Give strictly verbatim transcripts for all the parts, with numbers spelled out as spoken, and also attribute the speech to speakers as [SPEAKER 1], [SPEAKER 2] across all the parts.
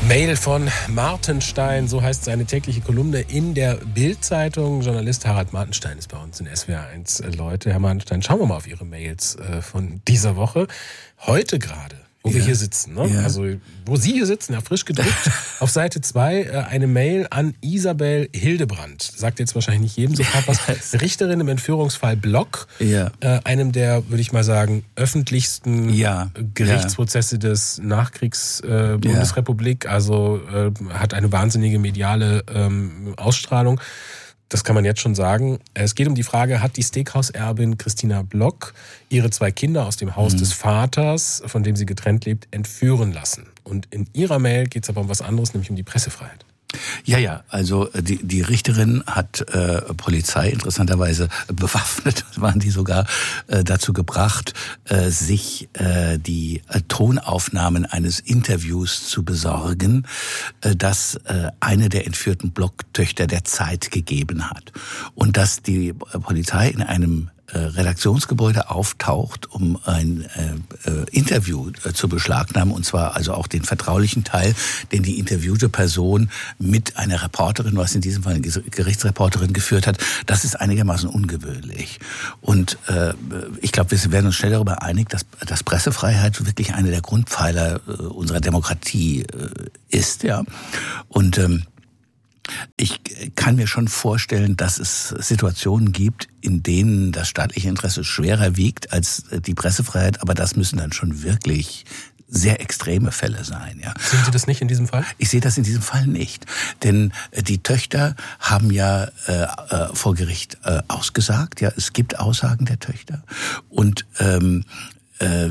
[SPEAKER 1] Mail von Martenstein, so heißt seine tägliche Kolumne in der Bild-Zeitung. Journalist Harald Martenstein ist bei uns in S W R eins. Leute, Herr Martenstein, schauen wir mal auf Ihre Mails von dieser Woche. Heute gerade, wo ja. wir hier sitzen, ne? Ja. Also wo Sie hier sitzen, ja, frisch gedruckt, auf Seite zwei eine Mail an Isabel Hildebrand. Sagt jetzt wahrscheinlich nicht jedem sofort was. Richterin im Entführungsfall Block, ja. äh, einem der, würde ich mal sagen, öffentlichsten ja. Gerichtsprozesse ja. des Nachkriegs-Bundesrepublik. Äh, also äh, hat eine wahnsinnige mediale ähm, Ausstrahlung. Das kann man jetzt schon sagen. Es geht um die Frage, hat die Steakhouse-Erbin Christina Block ihre zwei Kinder aus dem Haus mhm. des Vaters, von dem sie getrennt lebt, entführen lassen? Und in ihrer Mail geht es aber um was anderes, nämlich um die Pressefreiheit.
[SPEAKER 2] Ja, ja, also die, die Richterin hat äh, Polizei interessanterweise bewaffnet, waren die sogar äh, dazu gebracht, äh, sich äh, die äh, Tonaufnahmen eines Interviews zu besorgen, äh, das äh, eine der entführten Blocktöchter der Zeit gegeben hat. Und dass die äh, Polizei in einem Redaktionsgebäude auftaucht, um ein äh, äh, Interview äh, zu beschlagnahmen, und zwar also auch den vertraulichen Teil, den die interviewte Person mit einer Reporterin, was in diesem Fall eine Gerichtsreporterin geführt hat, das ist einigermaßen ungewöhnlich. Und äh, ich glaube, wir werden uns schnell darüber einig, dass, dass Pressefreiheit wirklich einer der Grundpfeiler äh, unserer Demokratie äh, ist, ja. Und ähm, ich kann mir schon vorstellen, dass es Situationen gibt, in denen das staatliche Interesse schwerer wiegt als die Pressefreiheit, aber das müssen dann schon wirklich sehr extreme Fälle sein. Ja.
[SPEAKER 1] Sehen Sie das nicht in diesem Fall?
[SPEAKER 2] Ich sehe das in diesem Fall nicht, denn die Töchter haben ja äh, vor Gericht äh, ausgesagt. Ja, es gibt Aussagen der Töchter und ähm, äh,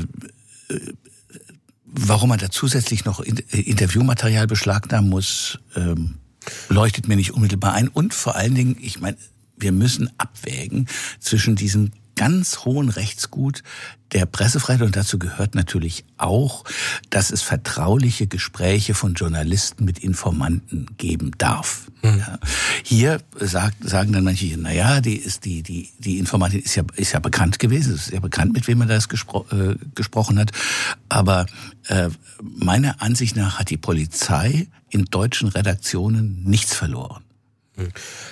[SPEAKER 2] warum man da zusätzlich noch Interviewmaterial beschlagnahmen muss, ähm, leuchtet mir nicht unmittelbar ein. Und vor allen Dingen, ich meine, wir müssen abwägen zwischen diesem ganz hohen Rechtsgut der Pressefreiheit, und dazu gehört natürlich auch, dass es vertrauliche Gespräche von Journalisten mit Informanten geben darf. Mhm. Ja. Hier sagt, sagen dann manche, na ja, die ist die die die Informantin ist ja ist ja bekannt gewesen, es ist ja bekannt, mit wem man das gespro- äh, gesprochen hat, aber äh, meiner Ansicht nach hat die Polizei in deutschen Redaktionen nichts verloren.
[SPEAKER 1] Mhm.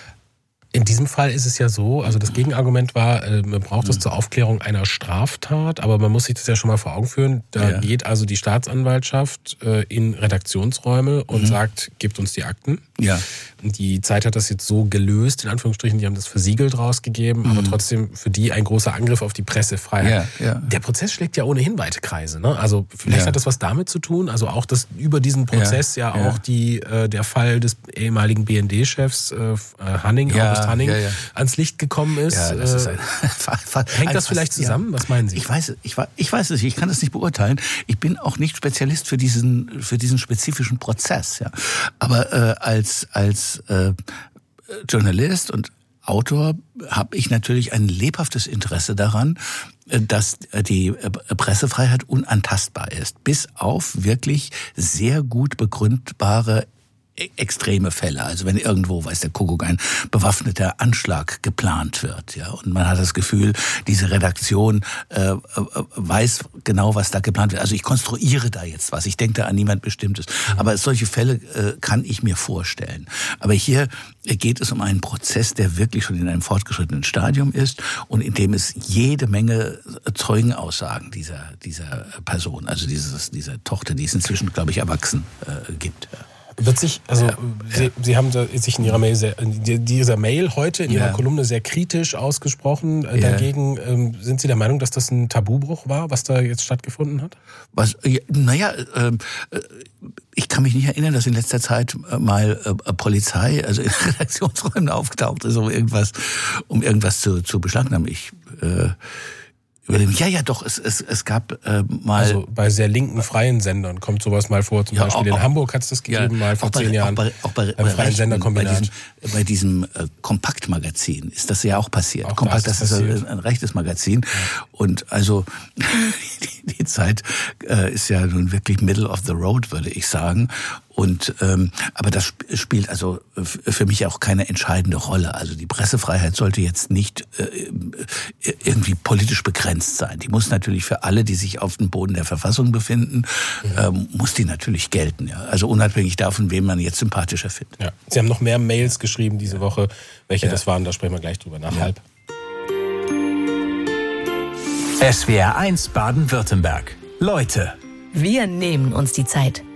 [SPEAKER 1] In diesem Fall ist es ja so, also das Gegenargument war, man braucht das zur Aufklärung einer Straftat, aber man muss sich das ja schon mal vor Augen führen. Da ja. geht also die Staatsanwaltschaft in Redaktionsräume und mhm. sagt, gebt uns die Akten.
[SPEAKER 2] Ja.
[SPEAKER 1] Die Zeit hat das jetzt so gelöst, in Anführungsstrichen, die haben das versiegelt rausgegeben, mhm. aber trotzdem für die ein großer Angriff auf die Pressefreiheit. Ja, ja. Der Prozess schlägt ja ohnehin weite Kreise, ne? Also vielleicht ja. hat das was damit zu tun, also auch, dass über diesen Prozess ja, ja auch ja. die der Fall des ehemaligen B N D-Chefs äh, Hanning, ja. August Hanning, ja, ja. ans Licht gekommen ist. Ja, das ist ein, Hängt das vielleicht zusammen? Ja. Was meinen Sie?
[SPEAKER 2] Ich weiß, ich, ich weiß es nicht, ich kann das nicht beurteilen. Ich bin auch nicht Spezialist für diesen, für diesen spezifischen Prozess. Ja. Aber äh, als, als äh, Journalist und Autor habe ich natürlich ein lebhaftes Interesse daran, dass die Pressefreiheit unantastbar ist, bis auf wirklich sehr gut begründbare extreme Fälle. Also wenn irgendwo, weiß der Kuckuck, ein bewaffneter Anschlag geplant wird, ja, und man hat das Gefühl, diese Redaktion äh, weiß genau, was da geplant wird. Also ich konstruiere da jetzt was. Ich denke da an niemand Bestimmtes. Aber solche Fälle äh, kann ich mir vorstellen. Aber hier geht es um einen Prozess, der wirklich schon in einem fortgeschrittenen Stadium ist und in dem es jede Menge Zeugenaussagen dieser dieser Person, also dieses dieser Tochter, die es inzwischen, glaube ich, erwachsen äh, gibt. Ja.
[SPEAKER 1] Wird sich, also ja, Sie, ja. Sie haben sich in Ihrer Mail sehr, in dieser Mail heute in Ihrer ja. Kolumne sehr kritisch ausgesprochen. Ja. Dagegen ähm, sind Sie der Meinung, dass das ein Tabubruch war, was da jetzt stattgefunden hat?
[SPEAKER 2] Was? Ja, naja, äh, ich kann mich nicht erinnern, dass in letzter Zeit mal äh, Polizei, also in Redaktionsräumen aufgetaucht ist, um irgendwas, um irgendwas zu, zu beschlagnahmen. Ich äh, Ja, ja, doch, es, es, es gab äh, mal...
[SPEAKER 1] Also bei sehr linken freien Sendern kommt sowas mal vor. Zum ja, Beispiel auch, in Hamburg hat es das gegeben, ja, mal vor zehn
[SPEAKER 2] bei,
[SPEAKER 1] Jahren.
[SPEAKER 2] Auch bei, auch bei, beim freien Senderkombinat. Bei diesem, bei diesem äh, Kompaktmagazin ist das ja auch passiert. Auch Kompakt, das ist, das ist ein rechtes Magazin. Ja. Und also die, die Zeit äh, ist ja nun wirklich middle of the road, würde ich sagen. Und ähm, aber das spielt also für mich auch keine entscheidende Rolle. Also die Pressefreiheit sollte jetzt nicht äh, irgendwie politisch begrenzt sein. Die muss natürlich für alle, die sich auf dem Boden der Verfassung befinden, mhm. ähm, muss die natürlich gelten. Ja. Also unabhängig davon, wen man jetzt sympathischer findet.
[SPEAKER 1] Ja. Sie haben noch mehr Mails geschrieben diese ja. Woche. Welche ja. das waren, da sprechen wir gleich drüber nach ja. halb.
[SPEAKER 3] S W R eins Baden-Württemberg. Leute.
[SPEAKER 4] Wir nehmen uns die Zeit.